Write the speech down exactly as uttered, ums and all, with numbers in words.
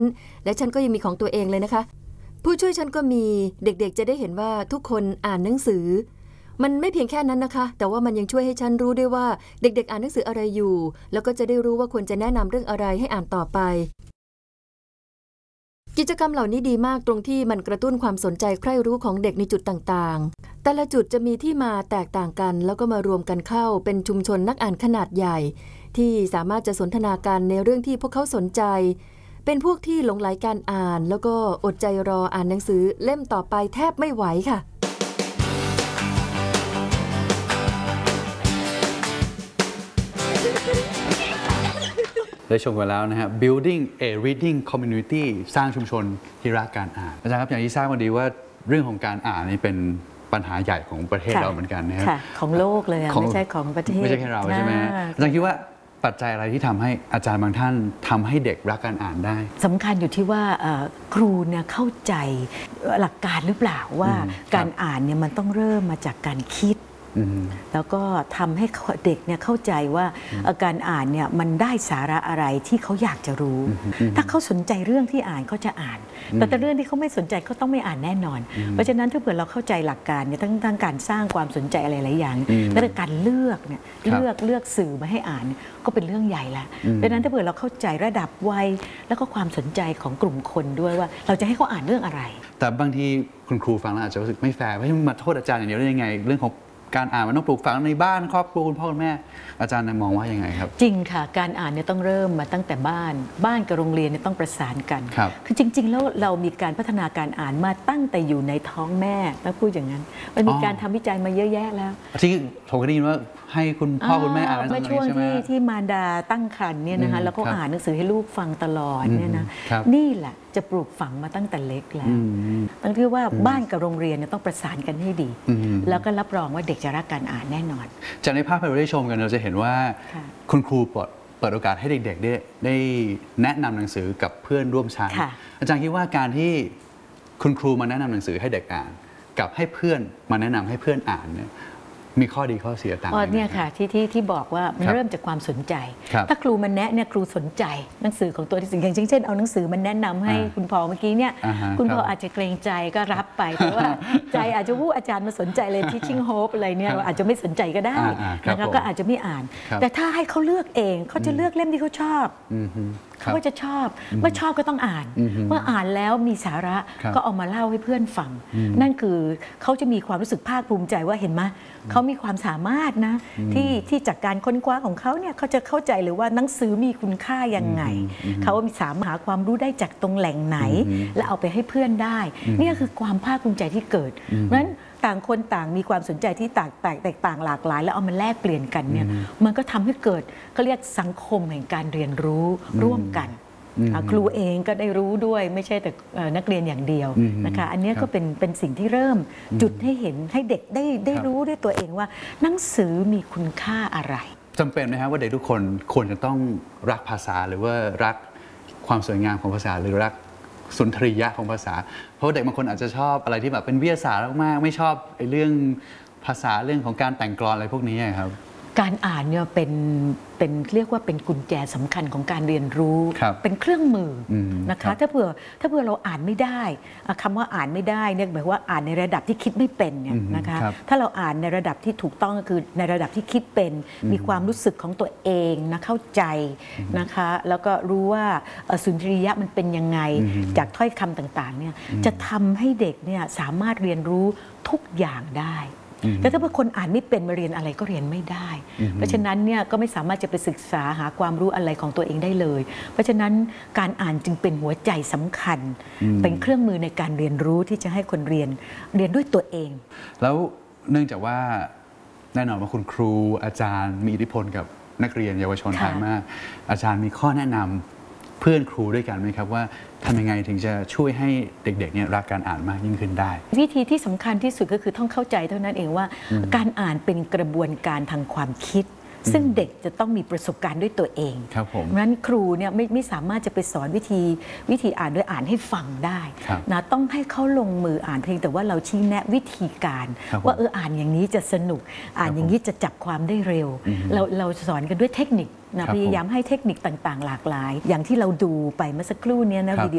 และฉันก็ยังมีของตัวเองเลยนะคะผู้ช่วยฉันก็มีเด็กๆจะได้เห็นว่าทุกคนอ่านหนังสือมันไม่เพียงแค่นั้นนะคะแต่ว่ามันยังช่วยให้ฉันรู้ด้วยว่าเด็กๆอ่านหนังสืออะไรอยู่แล้วก็จะได้รู้ว่าควรจะแนะนำเรื่องอะไรให้อ่านต่อไปกิจกรรมเหล่านี้ดีมากตรงที่มันกระตุ้นความสนใจใคร่รู้ของเด็กในจุดต่างๆแต่ละจุดจะมีที่มาแตกต่างกันแล้วก็มารวมกันเข้าเป็นชุมชนนักอ่านขนาดใหญ่ที่สามารถจะสนทนากันในเรื่องที่พวกเขาสนใจเป็นพวกที่หลงใหลการอ่านแล้วก็อดใจรออ่านหนังสือเล่มต่อไปแทบไม่ไหวค่ะได้ชมกันแล้วนะฮะ building a reading community สร้างชุมชนที่รักการอ่านอาจารย์ครับอย่างที่ทราบมาดีว่าเรื่องของการอ่านนี่เป็นปัญหาใหญ่ของประเทศเราเหมือนกันนะครับของโลกเลยไม่ใช่ของประเทศไม่ใช่แค่เราใช่ไหมอาจารย์คิดว่าปัจจัยอะไรที่ทำให้อาจารย์บางท่านทำให้เด็กรักการอ่านได้สำคัญอยู่ที่ว่าครูเนี่ยเข้าใจหลักการหรือเปล่าว่าการอ่านเนี่ยมันต้องเริ่มมาจากการคิดแล้วก็ทำให้เด็กเนี่ยเข้าใจว่าการอ่านเนี่ยมันได้สาระอะไรที่เขาอยากจะรู้ถ้าเขาสนใจเรื่องที่อ่านเขาจะอ่านแต่แต่เรื่องที่เขาไม่สนใจเขาต้องไม่อ่านแน่นอนเพราะฉะนั้นถ้าเผื่อเราเข้าใจหลักการเนี่ยทั้งทั้งการสร้างความสนใจอะไรหลายอย่างและการเลือกเนี่ยเลือกเลือกสื่อมาให้อ่านก็เป็นเรื่องใหญ่ละเพราะฉะนั้นถ้าเผื่อเราเข้าใจระดับวัยแล้วก็ความสนใจของกลุ่มคนด้วยว่าเราจะให้เขาอ่านเรื่องอะไรแต่บางทีคุณครูฟังแล้วอาจจะรู้สึกไม่แฟร์ว่ามาโทษอาจารย์อย่างเดียวได้ยังไงเรื่องของการอ่านมันต้องปลูกฝังในบ้านครอบครัวคุณพ่อคุณแม่อาจารย์มองว่ายังไงครับจริงค่ะการอ่านเนี่ยต้องเริ่มมาตั้งแต่บ้านบ้านกับโรงเรียนเนี่ยต้องประสานกันคือจริงๆแล้วเรามีการพัฒนาการอ่านมาตั้งแต่อยู่ในท้องแม่ต้องพูดอย่างนั้นมันมีการทำวิจัยมาเยอะแยะแล้วที่ผมก็ได้ยินว่าให้คุณพ่อคุณแม่อ่านเมื่อช่วงที่ที่มารดาตั้งครรภ์เนี่ยนะคะแล้วก็อ่านหนังสือให้ลูกฟังตลอดเนี่ยนะนี่แหละจะปลูกฝังมาตั้งแต่เล็กแล้วตั้งที่ว่าบ้านกับโรงเรียนเนี่ยต้องประสานกันให้ดีแล้วก็รับรองว่าเด็กจะรักการอ่านแน่นอนจากในภาพที่เราได้ชมกันเราจะเห็นว่าคุณครูเปิดเปิดโอกาสให้เด็กๆได้ได้แนะนำหนังสือกับเพื่อนร่วมชั้นอาจารย์คิดว่าการที่คุณครูมาแนะนำหนังสือให้เด็กอ่านกับให้เพื่อนมาแนะนำให้เพื่อนอ่านเนี่ยมีข้อดีข้อเสียต่างกันเนี่ยค่ะที่ที่ที่บอกว่ามันเริ่มจากความสนใจถ้าครูมันแนะเนี่ยครูสนใจหนังสือของตัวที่สิ่งอย่างเช่นเอาหนังสือมันแนะนำให้คุณพ่อเมื่อกี้เนี่ยคุณพ่ออาจจะเกรงใจก็รับไปแต่ว่าใจอาจจะวู้อาจารย์มาสนใจเลย Teaching Hope อะไรเนี่ยอาจจะไม่สนใจก็ได้นะคะก็อาจจะไม่อ่านแต่ถ้าให้เขาเลือกเองเขาจะเลือกเล่มที่เขาชอบเขาก็จะชอบเมื่อชอบก็ต้องอ่านเมื่ออ่านแล้วมีสาระก็เอามาเล่าให้เพื่อนฟังนั่นคือเขาจะมีความรู้สึกภาคภูมิใจว่าเห็นไหมเขามีความสามารถนะที่ที่จากการค้นคว้าของเขาเนี่ยเขาจะเข้าใจเลยว่าหนังสือมีคุณค่ายังไงเขาสามารถหาความรู้ได้จากตรงแหล่งไหนและเอาไปให้เพื่อนได้นี่คือความภาคภูมิใจที่เกิดเพราะฉะนั้นต่างคนต่างมีความสนใจที่แตกแตกแตกต่างหลากหลายแล้วเอามาแลกเปลี่ยนกันเนี่ยมันก็ทำให้เกิดเขาเรียกสังคมแห่งการเรียนรู้ร่วมกันครูเองก็ได้รู้ด้วยไม่ใช่แต่นักเรียนอย่างเดียวนะคะอันนี้ก็เป็นเป็นสิ่งที่เริ่มจุดให้เห็นให้เด็กได้ได้รู้ด้วยตัวเองว่าหนังสือมีคุณค่าอะไรจำเป็นไหมครับว่าเด็กทุกคนควรจะต้องรักภาษาหรือว่ารักความสวยงามของภาษาหรือรักสุนทรียะของภาษาเพราะเด็กบางคนอาจจะชอบอะไรที่แบบเป็นวิทยาศาสตร์มากๆไม่ชอบไอ้เรื่องภาษาเรื่องของการแต่งกลอนอะไรพวกนี้ครับการอ่านเนี่ยเป็นเป็นเรียกว่าเป็นกุญแจสำคัญของการเรียนรู้เป็นเครื่องมือนะคะถ้าเผื่อถ้าเผื่อเราอ่านไม่ได้คำว่าอ่านไม่ได้เนี่ยหมายว่าอ่านในระดับที่คิดไม่เป็นเนี่ยนะคะถ้าเราอ่านในระดับที่ถูกต้องก็คือในระดับที่คิดเป็นมีความรู้สึกของตัวเองนะเข้าใจนะคะแล้วก็รู้ว่าสุนทรียะมันเป็นยังไงจากถ้อยคำต่างๆเนี่ยจะทำให้เด็กเนี่ยสามารถเรียนรู้ทุกอย่างได้แต่ถ้าเป็นคนอ่านไม่เป็นมาเรียนอะไรก็เรียนไม่ได้เพราะฉะนั้นเนี่ยก็ไม่สามารถจะไปศึกษาหาความรู้อะไรของตัวเองได้เลยเพราะฉะนั้นการอ่านจึงเป็นหัวใจสำคัญเป็นเครื่องมือในการเรียนรู้ที่จะให้คนเรียนเรียนด้วยตัวเองแล้วเนื่องจากว่าแน่นอนว่าคุณครูอาจารย์มีอิทธิพลกับนักเรียนเยาวชนไทยมากอาจารย์มีข้อแนะนำเพื่อนครูด้วยกันไหมครับว่าทำยังไงถึงจะช่วยให้เด็กๆเนี่ยรักการอ่านมากยิ่งขึ้นได้วิธีที่สำคัญที่สุดก็คือต้องเข้าใจเท่านั้นเองว่าการอ่านเป็นกระบวนการทางความคิดซึ่งเด็กจะต้องมีประสบการณ์ด้วยตัวเองเพราะฉะนั้นครูเนี่ยไม่ไม่สามารถจะไปสอนวิธีวิธีอ่านโดยอ่านให้ฟังได้นะต้องให้เขาลงมืออ่านเพียงแต่ว่าเราชี้แนะวิธีการว่าเอออ่านอย่างนี้จะสนุกอ่านอย่างนี้จะจับความได้เร็วเราเราสอนกันด้วยเทคนิคนะพยายามให้เทคนิคต่างๆหลากหลายอย่างที่เราดูไปเมื่อสักครู่นี้นะวิดี